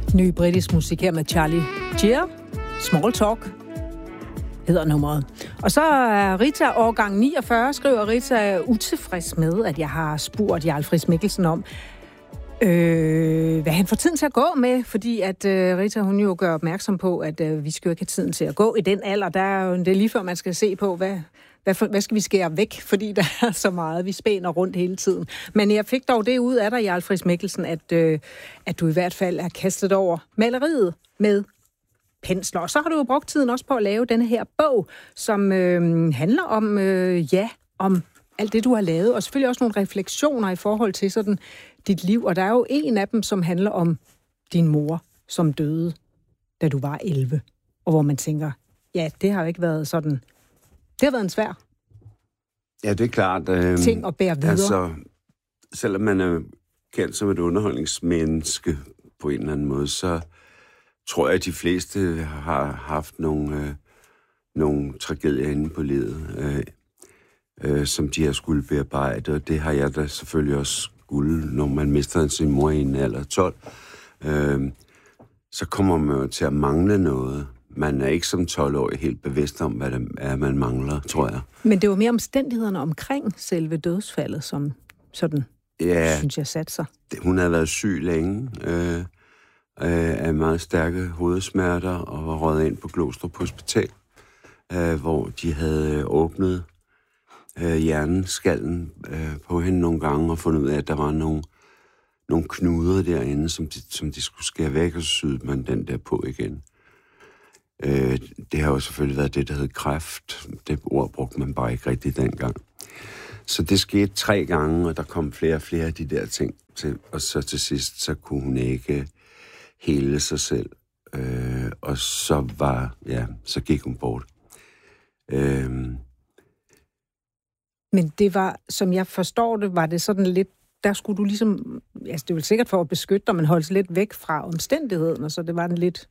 Ny britisk musik her med Charlie Gear. Small Talk hedder nummeret. Og så er Rita årgang 49, skriver Rita, er utilfreds med, at jeg har spurgt Jarl Friis Mikkelsen om, hvad han får tiden til at gå med, fordi at Rita, hun jo gør opmærksom på, at vi skal jo ikke have tiden til at gå i den alder. Det er lige før, man skal se på, hvad skal vi skære væk, fordi der er så meget, vi spænder rundt hele tiden. Men jeg fik dog det ud af dig, Jarl Friis Mikkelsen, at du i hvert fald er kastet over maleriet med pensler. Og så har du jo brugt tiden også på at lave denne her bog, som handler om, om alt det, du har lavet, og selvfølgelig også nogle refleksioner i forhold til sådan dit liv. Og der er jo en af dem, som handler om din mor, som døde, da du var 11. Og hvor man tænker, ja, det har jo ikke været sådan. Det har været en svær ja, det er klart, ting at bære videre. Altså, selvom man er kendt som et underholdningsmenneske på en eller anden måde, så tror jeg, at de fleste har haft nogle tragedier inde på livet, som de har skulle bearbejde, og det har jeg da selvfølgelig også skulle, når man mister sin mor i en alder 12. Så kommer man jo til at mangle noget. Man er ikke som 12-årig helt bevidst om, hvad det er, man mangler, tror jeg. Men det var mere omstændighederne omkring selve dødsfaldet, som sådan, synes jeg, satte sig. Hun havde været syg længe, af meget stærke hovedsmerter, og var røget ind på Glostrup Hospital, hvor de havde åbnet hjerneskallen på hende nogle gange, og fundet ud af, at der var nogle knuder derinde, som de skulle skære væk, og så syede man den der på igen. Det har jo selvfølgelig været det, der hed kræft. Det ord brugte man bare ikke rigtigt dengang. Så det skete 3 gange, og der kom flere og flere af de der ting til. Og så til sidst, så kunne hun ikke hele sig selv. Og så gik hun bort. Men det var, som jeg forstår det, var det sådan lidt, der skulle du ligesom, altså det var sikkert for at beskytte dig, men holde sig lidt væk fra omstændigheden, og så det var den lidt.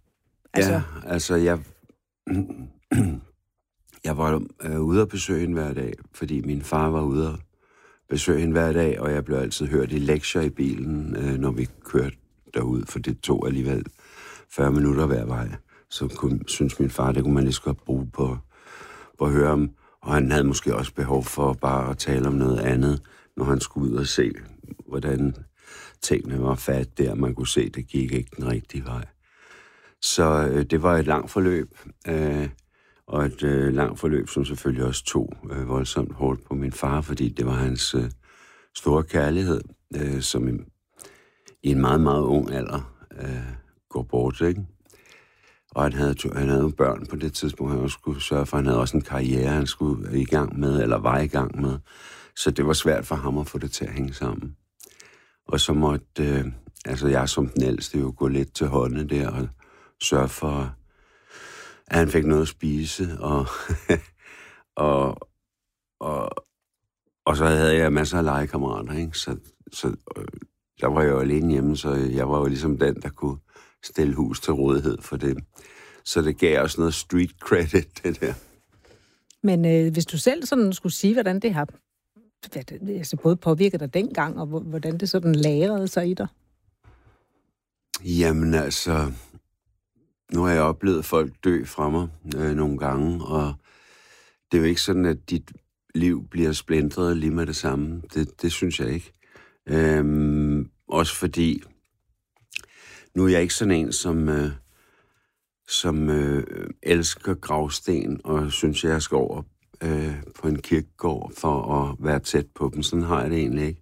Jeg var ude at besøge hende hver dag, fordi min far var ude at besøge hende hver dag, og jeg blev altid hørt i lektier i bilen, når vi kørte derud, for det tog alligevel 40 minutter hver vej. Så synes min far, det kunne man lige så godt bruge på at høre om, og han havde måske også behov for bare at tale om noget andet, når han skulle ud og se, hvordan tingene var fat der. Man kunne se, det gik ikke den rigtige vej. Så det var et langt forløb, og et langt forløb, som selvfølgelig også tog voldsomt hårdt på min far, fordi det var hans store kærlighed, som i en meget, meget ung alder går bort, ikke? Og han havde jo børn på det tidspunkt, han også skulle sørge for. Han havde også en karriere, han skulle i gang med, eller var i gang med. Så det var svært for ham at få det til at hænge sammen. Og så måtte jeg som den ældste jo gå lidt til hånden der og sørge for, at han fik noget at spise, og så havde jeg masser af legekammerater, ikke? Så der var jeg jo alene hjemme, så jeg var jo ligesom den, der kunne stille hus til rådighed for dem. Så det gav også noget street credit, det der. Men hvis du selv sådan skulle sige, hvordan det har både påvirket dig dengang, og hvordan det sådan lagrede sig i dig? Jamen altså, nu har jeg oplevet folk dø fra mig nogle gange, og det er jo ikke sådan, at dit liv bliver splintret lige med det samme. Det synes jeg ikke. Også fordi, nu er jeg ikke sådan en, som elsker gravsten, og synes, jeg skal over på en kirkegård for at være tæt på dem. Sådan har jeg det egentlig ikke.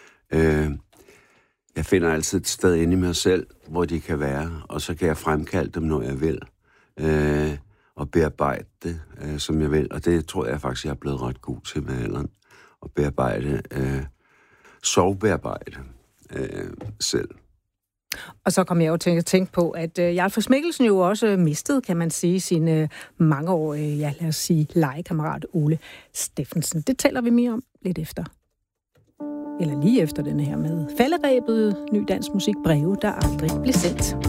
Jeg finder altid et sted inde i mig selv, hvor de kan være, og så kan jeg fremkalde dem, når jeg vil, og bearbejde det, som jeg vil. Og det tror jeg faktisk, jeg er blevet ret god til med alderen, at bearbejde, sorgbearbejde selv. Og så kom jeg jo til at tænke på, at Jarl Friis Mikkelsen jo også mistede, kan man sige, sin mangeårige, lad os sige, legekammerat Ole Steffensen. Det taler vi mere om lidt efter. Eller lige efter denne her med falderebet, ny dansk musik, breve, der aldrig blev sendt.